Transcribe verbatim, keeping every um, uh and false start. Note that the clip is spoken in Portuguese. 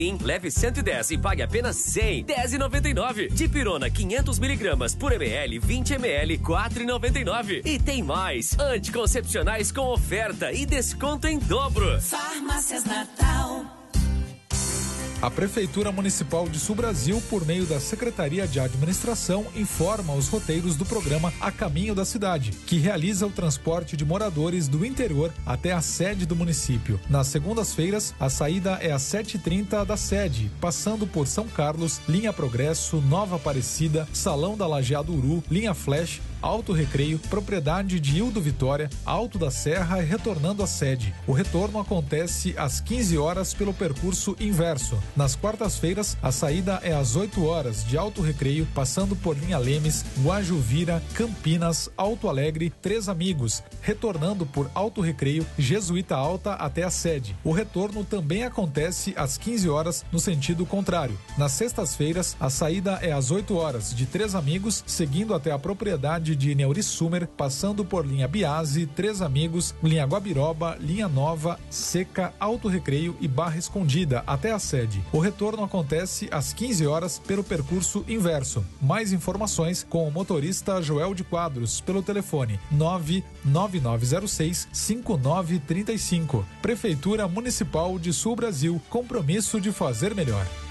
Leve cento e dez e pague apenas cem, dez reais e noventa e nove. Dipirona quinhentos miligramas por ml, vinte mililitros, quatro reais e noventa e nove. E tem mais, anticoncepcionais com oferta e desconto em dobro. Farmácias Natal. A Prefeitura Municipal de Sul Brasil, por meio da Secretaria de Administração, informa os roteiros do programa A Caminho da Cidade, que realiza o transporte de moradores do interior até a sede do município. Nas segundas-feiras, a saída é às sete e trinta da sede, passando por São Carlos, Linha Progresso, Nova Aparecida, Salão da Lajeado Uru, Linha Flash, Alto Recreio, propriedade de Hildo Vitória, Alto da Serra e retornando à sede. O retorno acontece às quinze horas pelo percurso inverso. Nas quartas-feiras, a saída é às oito horas de Alto Recreio, passando por Linha Lemes, Guajuvira, Campinas, Alto Alegre, Três Amigos, retornando por Alto Recreio, Jesuíta Alta até a sede. O retorno também acontece às quinze horas no sentido contrário. Nas sextas-feiras, a saída é às oito horas de Três Amigos, seguindo até a propriedade de Neuri Sumer, passando por Linha Biase, Três Amigos, Linha Guabiroba, Linha Nova, Seca, Alto Recreio e Barra Escondida até a sede. O retorno acontece às quinze horas pelo percurso inverso. Mais informações com o motorista Joel de Quadros pelo telefone nove nove nove zero seis cinco nove três cinco. Prefeitura Municipal de Sul Brasil, compromisso de fazer melhor.